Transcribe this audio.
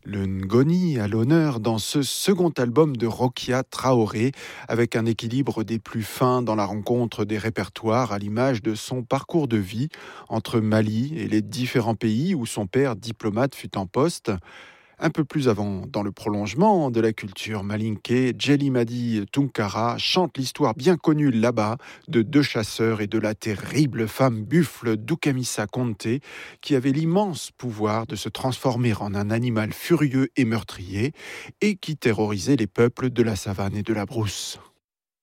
Le Ngoni à l'honneur dans ce second album de Rokia Traoré, avec un équilibre des plus fins dans la rencontre des répertoires à l'image de son parcours de vie entre Mali et les différents pays où son père diplomate fut en poste. Un peu plus avant, dans le prolongement de la culture malinké, Djelimadi Tunkara chante l'histoire bien connue là-bas de deux chasseurs et de la terrible femme buffle Doukamissa Conté, qui avait l'immense pouvoir de se transformer en un animal furieux et meurtrier, et qui terrorisait les peuples de la savane et de la brousse.